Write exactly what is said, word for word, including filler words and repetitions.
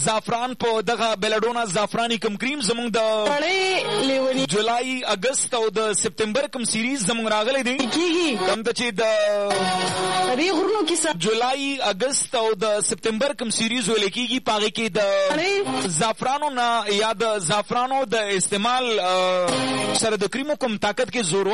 زعفران په دغه بیلډونا زعفرانی کم کریم زمونږ د جولای اگست او د سپتمبر کم سیریز زمونږ راغلی دی کم ته چې د جولای اگست او د سپتمبر کم سیریز ویل کېږي په هغې کې د زعفرانو نه یا د زعفرانو د استعمال سره د کریمو کوم طاقت کې زور